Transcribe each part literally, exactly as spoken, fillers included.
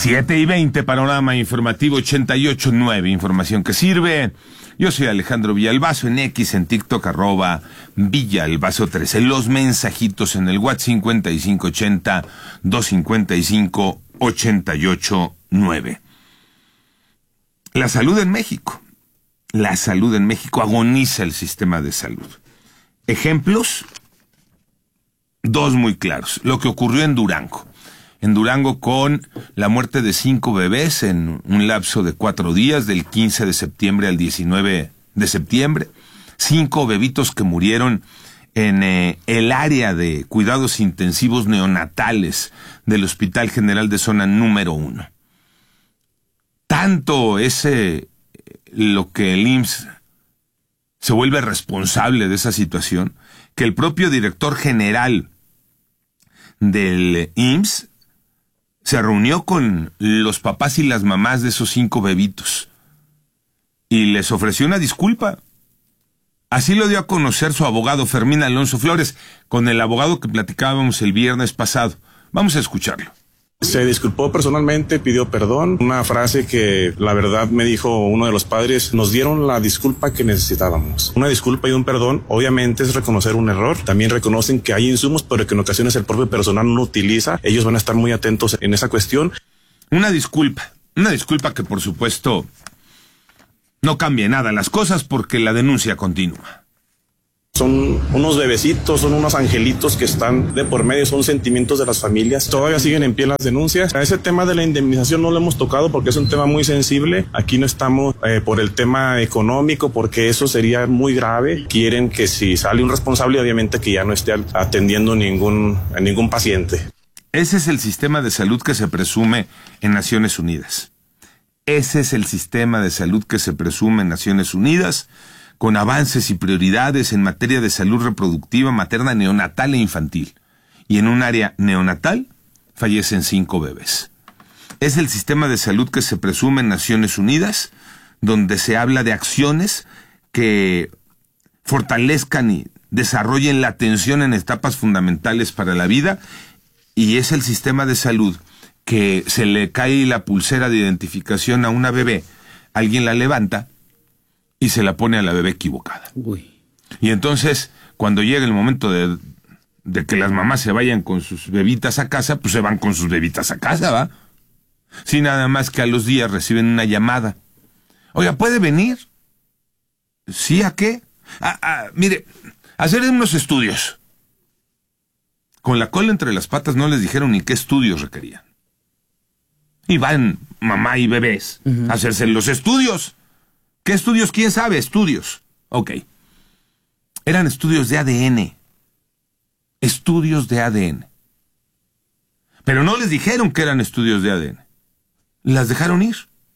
siete y veinte, panorama informativo ochenta y ocho punto nueve, información que sirve. Yo soy Alejandro Villalbazo, en X, en TikTok, arroba Villalbazo trece. Los mensajitos en el WhatsApp cincuenta y cinco ochenta, doscientos cincuenta y cinco, ochenta y ocho nueve. La salud en México. La salud en México, agoniza el sistema de salud. Ejemplos, dos muy claros. Lo que ocurrió en Durango. En Durango, con la muerte de cinco bebés en un lapso de cuatro días, del quince de septiembre al diecinueve de septiembre. Cinco bebitos que murieron en eh, el área de cuidados intensivos neonatales del Hospital General de Zona número uno. Tanto es eh, lo que el I M S S se vuelve responsable de esa situación, que el propio director general del I M S S se reunió con los papás y las mamás de esos cinco bebitos y les ofreció una disculpa. Así lo dio a conocer su abogado Fermín Alonso Flores, con el abogado que platicábamos el viernes pasado. Vamos a escucharlo. Se disculpó personalmente, pidió perdón. Una frase que la verdad me dijo uno de los padres: nos dieron la disculpa que necesitábamos. Una disculpa y un perdón obviamente es reconocer un error. También reconocen que hay insumos, pero que en ocasiones el propio personal no utiliza. Ellos van a estar muy atentos en esa cuestión. Una disculpa, una disculpa que por supuesto no cambia nada las cosas, porque la denuncia continúa. Son unos bebecitos, son unos angelitos que están de por medio, son sentimientos de las familias. Todavía siguen en pie las denuncias. A ese tema de la indemnización no lo hemos tocado porque es un tema muy sensible. Aquí no estamos eh, por el tema económico, porque eso sería muy grave. Quieren que si sale un responsable, obviamente que ya no esté atendiendo ningún, a ningún paciente. Ese es el sistema de salud que se presume en Naciones Unidas. Ese es el sistema de salud que se presume en Naciones Unidas, con avances y prioridades en materia de salud reproductiva, materna, neonatal e infantil. Y en un área neonatal fallecen cinco bebés. Es el sistema de salud que se presume en Naciones Unidas, donde se habla de acciones que fortalezcan y desarrollen la atención en etapas fundamentales para la vida, y es el sistema de salud que se le cae la pulsera de identificación a una bebé, alguien la levanta y se la pone a la bebé equivocada. Uy. Y entonces, cuando llega el momento de, de que las mamás se vayan con sus bebitas a casa, pues se van con sus bebitas a casa, ¿va? Sin nada más que a los días reciben una llamada. Oiga, ¿puede venir? ¿Sí a qué? Ah, ah, mire, hacer unos estudios. Con la cola entre las patas no les dijeron ni qué estudios requerían. Y van mamá y bebés uh-huh. a hacerse los estudios. ¿Qué estudios? ¿Quién sabe? Estudios. Ok. Eran estudios de A D N. Estudios de A D N. Pero no les dijeron que eran estudios de A D N. Las dejaron ir.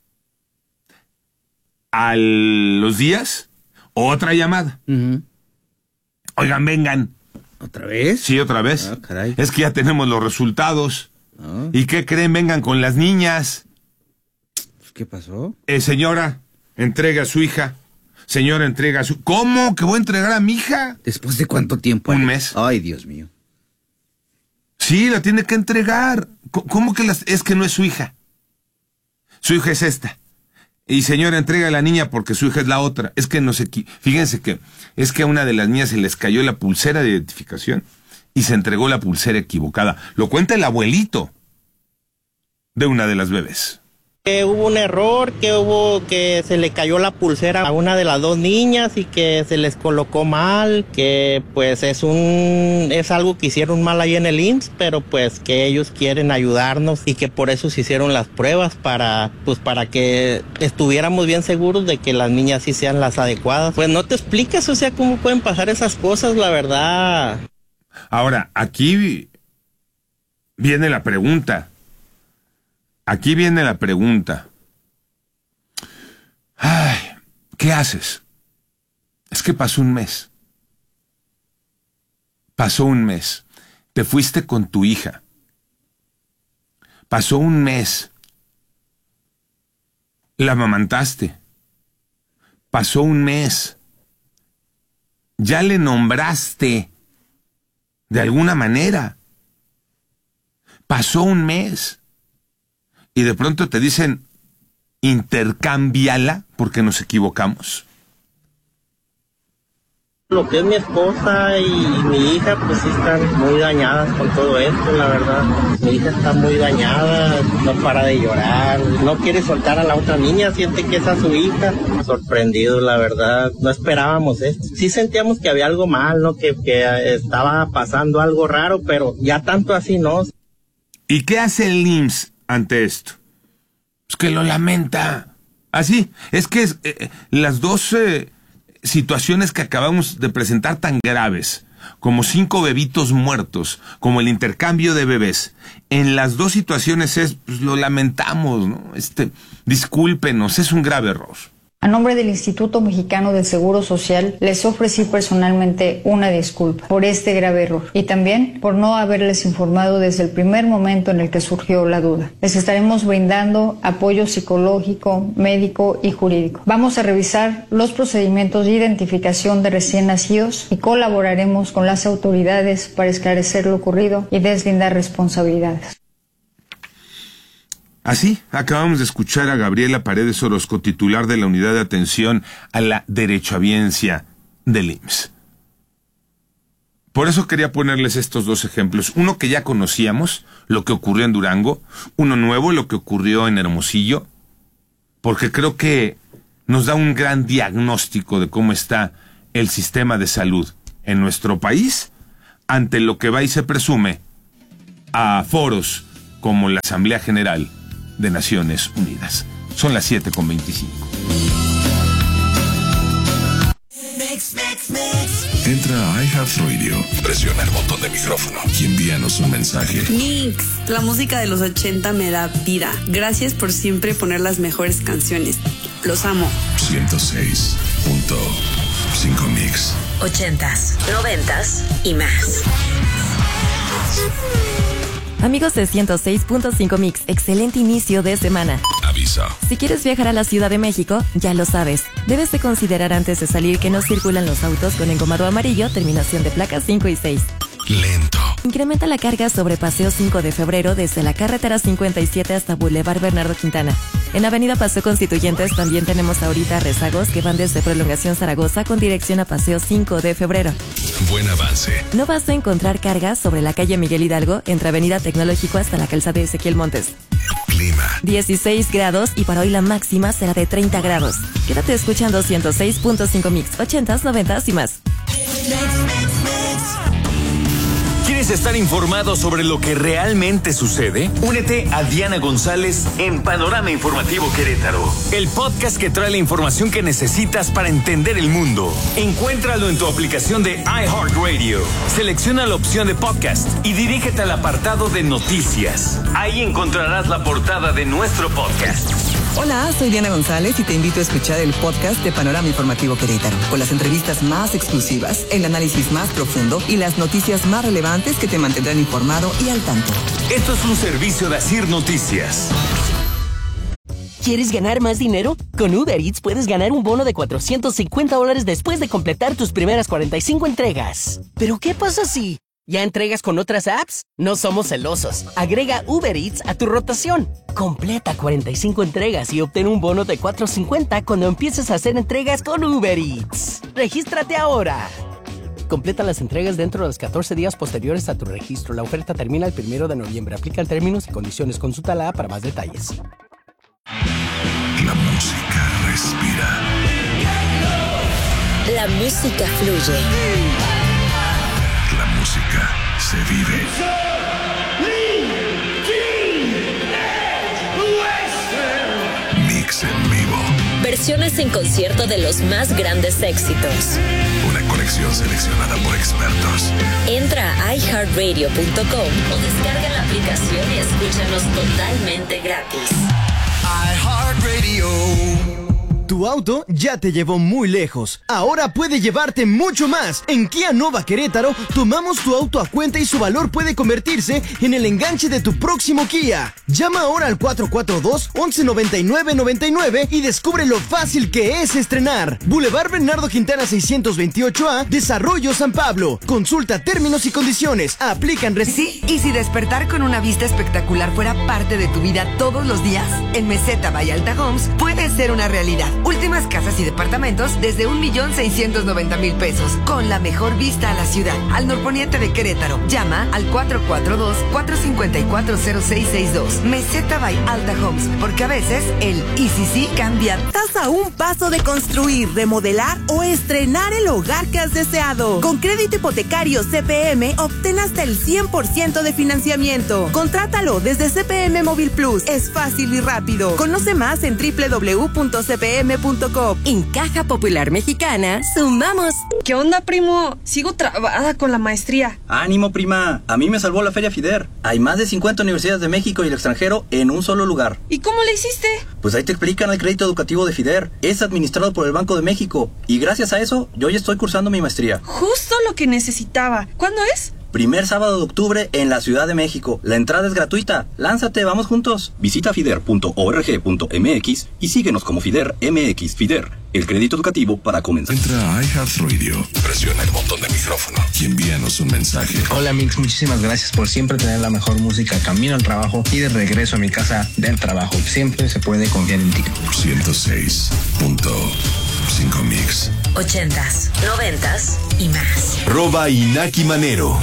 A los días, otra llamada. Uh-huh. Oigan, vengan. ¿Otra vez? Sí, otra vez. Ah, caray. Es que ya tenemos los resultados. Ah. ¿Y qué creen? Vengan con las niñas. ¿Qué pasó? Eh, señora, entrega a su hija. Señora, entrega a su... ¿Cómo? ¿Que voy a entregar a mi hija? ¿Después de cuánto tiempo? Un mes. Ay, Dios mío. Sí, la tiene que entregar. ¿Cómo que las... Es que no es su hija? Su hija es esta. Y señora, entrega a la niña porque su hija es la otra. Es que no sé... Fíjense que es que a una de las niñas se les cayó la pulsera de identificación y se entregó la pulsera equivocada. Lo cuenta el abuelito de una de las bebés. Que hubo un error, que hubo que se le cayó la pulsera a una de las dos niñas y que se les colocó mal, que pues es un es algo que hicieron mal ahí en el I M S S, pero pues que ellos quieren ayudarnos y que por eso se hicieron las pruebas para pues para que estuviéramos bien seguros de que las niñas sí sean las adecuadas. Pues no te explicas, o sea, cómo pueden pasar esas cosas, la verdad. Ahora, aquí viene la pregunta. Aquí viene la pregunta. Ay, ¿qué haces? Es que pasó un mes. Pasó un mes. Te fuiste con tu hija. Pasó un mes. La amamantaste. Pasó un mes. Ya le nombraste de alguna manera. Pasó un mes. y de pronto te dicen, intercámbiala porque nos equivocamos. Lo que es mi esposa y mi hija, pues sí están muy dañadas con todo esto, la verdad. Mi hija está muy dañada, no para de llorar, no quiere soltar a la otra niña, siente que es a su hija. Sorprendido, la verdad, no esperábamos esto. Sí sentíamos que había algo mal, ¿no? Que, que estaba pasando algo raro, pero ya tanto así no. ¿Y qué hace el I M S S ante esto? Pues que lo lamenta. Así, es que es, eh, las dos... Eh, situaciones que acabamos de presentar tan graves, como cinco bebitos muertos, como el intercambio de bebés, en las dos situaciones es, pues lo lamentamos, ¿no? Este, discúlpenos, es un grave error. A nombre del Instituto Mexicano del Seguro Social, les ofrecí personalmente una disculpa por este grave error y también por no haberles informado desde el primer momento en el que surgió la duda. Les estaremos brindando apoyo psicológico, médico y jurídico. Vamos a revisar los procedimientos de identificación de recién nacidos y colaboraremos con las autoridades para esclarecer lo ocurrido y deslindar responsabilidades. Así, acabamos de escuchar a Gabriela Paredes Orozco, titular de la Unidad de Atención a la Derechohabiencia del I M S S. Por eso quería ponerles estos dos ejemplos. Uno que ya conocíamos, lo que ocurrió en Durango. Uno nuevo, lo que ocurrió en Hermosillo. Porque creo que nos da un gran diagnóstico de cómo está el sistema de salud en nuestro país ante lo que va y se presume a foros como la Asamblea General de Naciones Unidas. Son las siete con veinticinco. Entra a iHeartRadio, presiona el botón de micrófono y envíanos un mensaje. Mix, la música de los ochenta me da vida. Gracias por siempre poner las mejores canciones. Los amo. ciento seis punto cinco Mix. Ochentas, noventas y más. Amigos de ciento seis punto cinco Mix, excelente inicio de semana. Aviso. Si quieres viajar a la Ciudad de México, ya lo sabes. Debes de considerar antes de salir que no circulan los autos con engomado amarillo, terminación de placas cinco y seis. Lento. Incrementa la carga sobre Paseo cinco de febrero desde la carretera cincuenta y siete hasta Boulevard Bernardo Quintana. En Avenida Paseo Constituyentes también tenemos ahorita rezagos que van desde Prolongación Zaragoza con dirección a Paseo cinco de febrero. Buen avance. No vas a encontrar cargas sobre la calle Miguel Hidalgo entre Avenida Tecnológico hasta la calzada de Ezequiel Montes. Clima. dieciséis grados y para hoy la máxima será de treinta grados. Quédate escuchando ciento seis punto cinco Mix, ochentas, noventas y más. ¿Quieres estar informado sobre lo que realmente sucede? Únete a Diana González en Panorama Informativo Querétaro, el podcast que trae la información que necesitas para entender el mundo. Encuéntralo en tu aplicación de iHeartRadio. Selecciona la opción de podcast y dirígete al apartado de noticias. Ahí encontrarás la portada de nuestro podcast. Hola, soy Diana González y te invito a escuchar el podcast de Panorama Informativo Querétaro, con las entrevistas más exclusivas, el análisis más profundo y las noticias más relevantes que te mantendrán informado y al tanto. Esto es un servicio de Asir Noticias. ¿Quieres ganar más dinero? Con Uber Eats puedes ganar un bono de cuatrocientos cincuenta dólares después de completar tus primeras cuarenta y cinco entregas. ¿Pero qué pasa si ya entregas con otras apps? No somos celosos. Agrega Uber Eats a tu rotación. Completa cuarenta y cinco entregas y obtén un bono de cuatrocientos cincuenta cuando empieces a hacer entregas con Uber Eats. ¡Regístrate ahora! Completa las entregas dentro de los catorce días posteriores a tu registro. La oferta termina el primero de noviembre. Aplican términos y condiciones. Consulta la app para más detalles. La música respira. La música fluye. La música se vive. Mix en vivo. Versiones en concierto de los más grandes éxitos. Una colección seleccionada por expertos. Entra a i heart radio punto com o descarga la aplicación y escúchanos totalmente gratis. iHeartRadio. Tu auto ya te llevó muy lejos. Ahora puede llevarte mucho más. En Kia Nova Querétaro, tomamos tu auto a cuenta y su valor puede convertirse en el enganche de tu próximo Kia. Llama ahora al cuatro cuatro dos, once noventa y nueve noventa y nueve y descubre lo fácil que es estrenar. Boulevard Bernardo Quintana seiscientos veintiocho A, Desarrollo San Pablo. Consulta términos y condiciones. Aplican res- Sí, y si despertar con una vista espectacular fuera parte de tu vida todos los días, en Meseta by Alta Homes puede ser una realidad. Últimas casas y departamentos desde un millón seiscientos noventa mil pesos, con la mejor vista a la ciudad, al norponiente de Querétaro. Llama al cuatro cuatro dos, cuatro cinco cuatro, cero seis seis dos. Meseta by Alta Homes, porque a veces el y si sí cambia. Estás a un paso de construir, remodelar o estrenar el hogar que has deseado. Con crédito hipotecario C P M, obtén hasta el cien por ciento de financiamiento. Contrátalo desde C P M Móvil Plus. Es fácil y rápido. Conoce más en doble u doble u doble u punto c p m punto com. En Caja Popular Mexicana, sumamos. ¿Qué onda, primo? Sigo trabada con la maestría. Ánimo, prima. A mí me salvó la Feria FIDER. Hay más de cincuenta universidades de México y el extranjero en un solo lugar. ¿Y cómo le hiciste? Pues ahí te explican el crédito educativo de FIDER. Es administrado por el Banco de México. Y gracias a eso, yo ya estoy cursando mi maestría. Justo lo que necesitaba. ¿Cuándo es? Primer sábado de octubre en la Ciudad de México. La entrada es gratuita. Lánzate, vamos juntos. Visita fider punto org punto m x y síguenos como Fider M X. Fider, el crédito educativo para comenzar. Entra a iHeartRadio, presiona el botón de micrófono y envíanos un mensaje. Hola Mix, muchísimas gracias por siempre tener la mejor música camino al trabajo y de regreso a mi casa del trabajo. Siempre se puede confiar en ti. ciento seis punto cinco Mix. Ochentas, noventas y más. Roba Inaki Manero.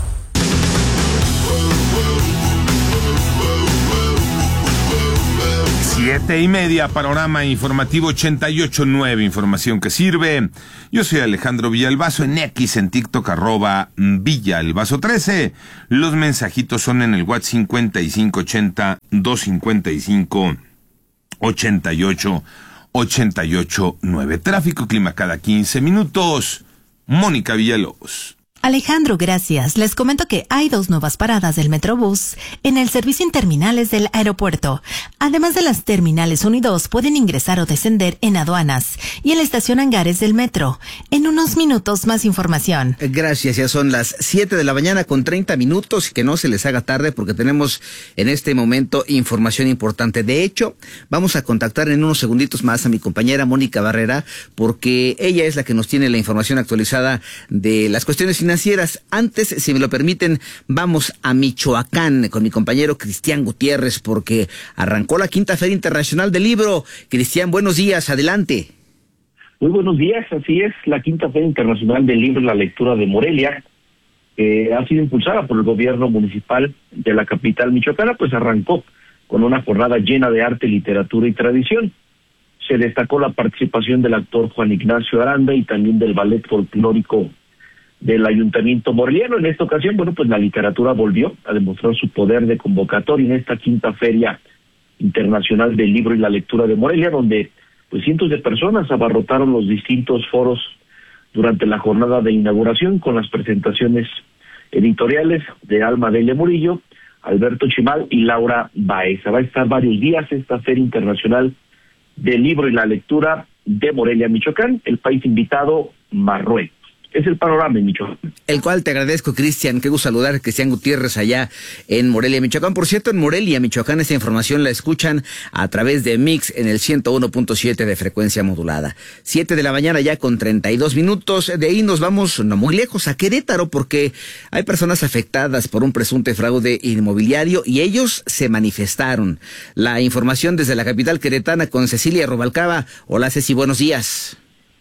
Siete y media, panorama informativo ochenta y ocho nueve, información que sirve. Yo soy Alejandro Villalbazo, en X, en TikTok, arroba Villalbazo trece. Los mensajitos son en el WhatsApp cincuenta y cinco ochenta, doscientos cincuenta y cinco, ochenta y ocho, ochenta y ocho nueve. Tráfico, clima cada quince minutos. Mónica Villalobos. Alejandro, gracias. Les comento que hay dos nuevas paradas del Metrobús en el servicio en terminales del aeropuerto. Además de las terminales uno y dos, pueden ingresar o descender en aduanas y en la estación Hangares del metro. En unos minutos, más información. Gracias, ya son las siete de la mañana con treinta minutos. Que no se les haga tarde porque tenemos en este momento información importante. De hecho, vamos a contactar en unos segunditos más a mi compañera Mónica Barrera, porque ella es la que nos tiene la información actualizada de las cuestiones financieras. Antes, si me lo permiten, vamos a Michoacán con mi compañero Cristian Gutiérrez, porque arrancó la quinta Feria Internacional del Libro. Cristian, buenos días, adelante. Muy buenos días, así es, la quinta Feria Internacional del Libro y la Lectura de Morelia eh, ha sido impulsada por el gobierno municipal de la capital michoacana, pues arrancó con una jornada llena de arte, literatura y tradición. Se destacó la participación del actor Juan Ignacio Aranda y también del ballet folclórico del Ayuntamiento moreliano. En esta ocasión, bueno, pues la literatura volvió a demostrar su poder de convocatoria en esta quinta Feria Internacional del Libro y la Lectura de Morelia, donde pues cientos de personas abarrotaron los distintos foros durante la jornada de inauguración con las presentaciones editoriales de Alma Delia Murillo, Alberto Chimal y Laura Baeza. Va a estar varios días esta Feria Internacional del Libro y la Lectura de Morelia, Michoacán. El país invitado, Marruecos. Es el panorama en Michoacán. El cual te agradezco, Cristian. Qué gusto saludar a Cristian Gutiérrez allá en Morelia, Michoacán. Por cierto, en Morelia, Michoacán, esta información la escuchan a través de Mix en el ciento uno punto siete de frecuencia modulada. Siete de la mañana ya con treinta y dos minutos. De ahí nos vamos no muy lejos, a Querétaro, porque hay personas afectadas por un presunto fraude inmobiliario y ellos se manifestaron. La información desde la capital queretana con Cecilia Robalcaba. Hola, Ceci, buenos días.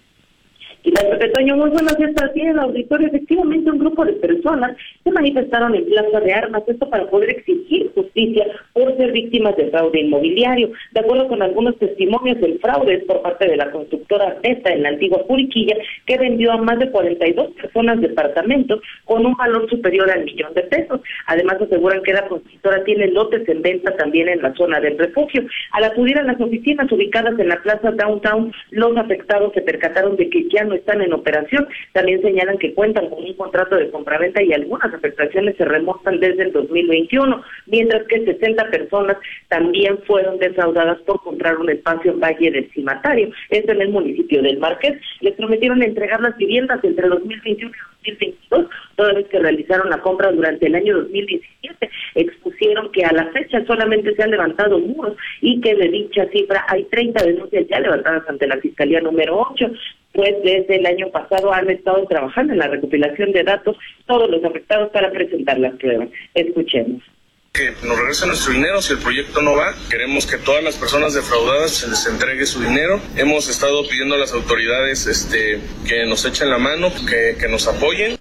Y la Pepe Toño, muy buenos días para ti, el auditorio. Efectivamente, un grupo de personas se manifestaron en Plaza de Armas, esto para poder exigir justicia por ser víctimas de fraude inmobiliario. De acuerdo con algunos testimonios, el fraude es por parte de la constructora Beta en la antigua Puriquilla, que vendió a más de cuarenta y dos personas departamentos con un valor superior al millón de pesos. Además, aseguran que la constructora tiene lotes en venta también en la zona del refugio. Al acudir a las oficinas ubicadas en la plaza Downtown, los afectados se percataron de que ya no no están en operación. También señalan que cuentan con un contrato de compraventa y algunas afectaciones se remontan desde el dos mil veintiuno, mientras que sesenta personas también fueron defraudadas por comprar un espacio en Valle del Cimatario, esto en el municipio del Marqués. Les prometieron entregar las viviendas entre dos mil veintiuno y dos mil veintidós, toda vez que realizaron la compra durante el año dos mil diecisiete. Expusieron que a la fecha solamente se han levantado muros y que de dicha cifra hay treinta denuncias ya levantadas ante la Fiscalía número ocho, pues desde el año pasado han estado trabajando en la recopilación de datos todos los afectados para presentar las pruebas. Escuchemos. Que nos regresen nuestro dinero si el proyecto no va. Queremos que todas las personas defraudadas se les entregue su dinero. Hemos estado pidiendo a las autoridades este, que nos echen la mano, que, que nos apoyen.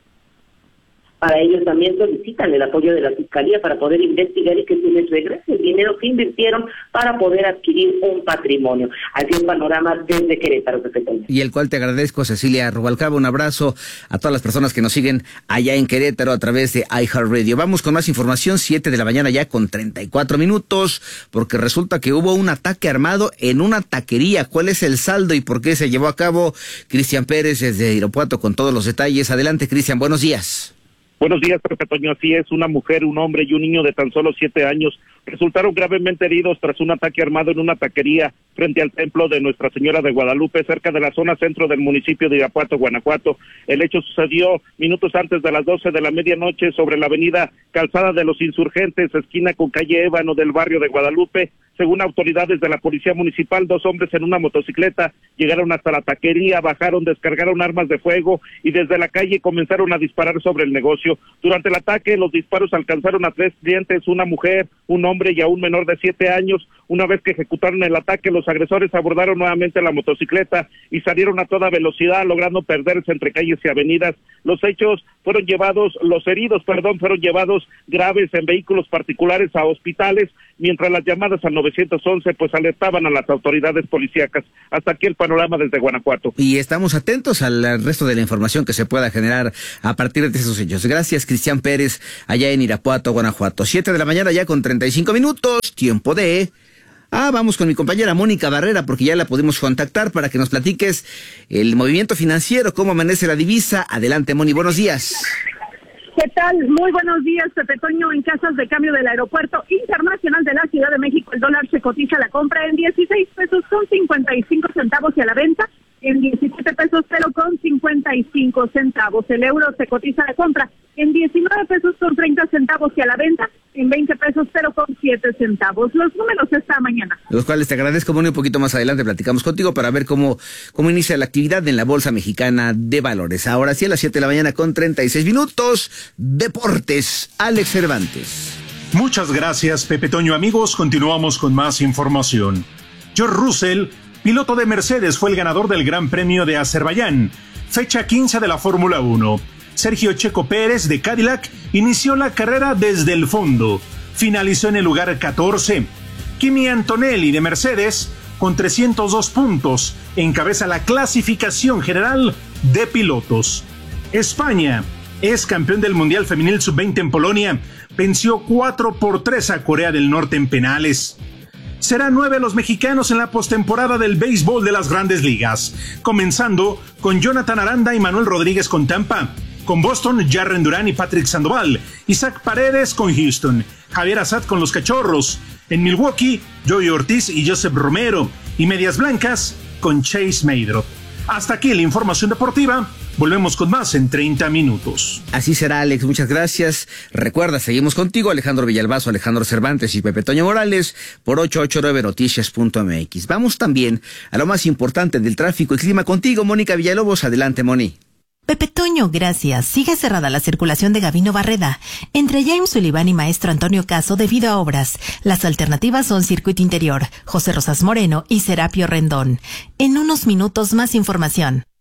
Para ellos también solicitan el apoyo de la Fiscalía para poder investigar y que se les regrese el dinero que invirtieron para poder adquirir un patrimonio. Así es Panorama desde Querétaro, Pepe Toño. Y el cual te agradezco, Cecilia Rubalcaba. Un abrazo a todas las personas que nos siguen allá en Querétaro a través de iHeartRadio. Vamos con más información, siete de la mañana ya con treinta y cuatro minutos, porque resulta que hubo un ataque armado en una taquería. ¿Cuál es el saldo y por qué se llevó a cabo? Cristian Pérez desde Irapuato con todos los detalles. Adelante, Cristian, buenos días. Buenos días, Pepe Toño. Así es, una mujer, un hombre y un niño de tan solo siete años resultaron gravemente heridos tras un ataque armado en una taquería frente al templo de Nuestra Señora de Guadalupe, cerca de la zona centro del municipio de Irapuato, Guanajuato. El hecho sucedió minutos antes de las doce de la medianoche sobre la avenida Calzada de los Insurgentes, esquina con calle Ébano del barrio de Guadalupe. Según autoridades de la policía municipal, dos hombres en una motocicleta llegaron hasta la taquería, bajaron, descargaron armas de fuego y desde la calle comenzaron a disparar sobre el negocio. Durante el ataque, los disparos alcanzaron a tres clientes, una mujer, un hombre y a un menor de siete años. Una vez que ejecutaron el ataque, los agresores abordaron nuevamente la motocicleta y salieron a toda velocidad, logrando perderse entre calles y avenidas. Los hechos fueron llevados, los heridos, perdón, fueron llevados graves en vehículos particulares a hospitales, mientras las llamadas al nueve once pues alertaban a las autoridades policíacas. Hasta aquí el panorama desde Guanajuato. Y estamos atentos al resto de la información que se pueda generar a partir de esos hechos. Gracias, Cristian Pérez, allá en Irapuato, Guanajuato. Siete de la mañana ya con treinta y cinco minutos, tiempo de... Ah, vamos con mi compañera Mónica Barrera, porque ya la pudimos contactar para que nos platiques el movimiento financiero, cómo amanece la divisa. Adelante, Moni, buenos días. ¿Qué tal? Muy buenos días, Pepe Toño. En casas de cambio del Aeropuerto Internacional de la Ciudad de México, el dólar se cotiza a la compra en dieciséis pesos con cincuenta y cinco centavos y a la venta en diecisiete pesos cero con cincuenta y cinco centavos. El euro se cotiza a la compra en diecinueve pesos con treinta centavos y a la venta en veinte pesos cero con siete centavos. Los números esta mañana. Los cuales te agradezco, Moni. Un poquito más adelante platicamos contigo para ver cómo, cómo inicia la actividad en la Bolsa Mexicana de Valores. Ahora sí, a las siete de la mañana con treinta y seis minutos, Deportes, Alex Cervantes. Muchas gracias, Pepe Toño. Amigos, continuamos con más información. George Russell, piloto de Mercedes, fue el ganador del Gran Premio de Azerbaiyán, fecha quince de la Fórmula uno. Sergio Checo Pérez, de Cadillac, inició la carrera desde el fondo. Finalizó en el lugar catorce. Kimi Antonelli, de Mercedes, con trescientos dos puntos, encabeza la clasificación general de pilotos. España es campeón del Mundial Femenil sub veinte en Polonia. Venció cuatro por tres a Corea del Norte en penales. Serán nueve los mexicanos en la postemporada del béisbol de las Grandes Ligas, comenzando con Jonathan Aranda y Manuel Rodríguez con Tampa, con Boston, Jarren Durán y Patrick Sandoval, Isaac Paredes con Houston, Javier Assad con los Cachorros, en Milwaukee, Joey Ortiz y Joseph Romero, y Medias Blancas con Chase Maydrop. Hasta aquí la información deportiva. Volvemos con más en treinta minutos. Así será, Alex. Muchas gracias. Recuerda, seguimos contigo, Alejandro Villalbazo, Alejandro Cervantes y Pepe Toño Morales por ocho ocho nueve noticias punto m x. Vamos también a lo más importante del tráfico y clima contigo, Mónica Villalobos. Adelante, Moni. Pepe Toño, gracias. Sigue cerrada la circulación de Gavino Barreda entre James Sullivan y Maestro Antonio Caso debido a obras. Las alternativas son Circuito Interior, José Rosas Moreno y Serapio Rendón. En unos minutos más información.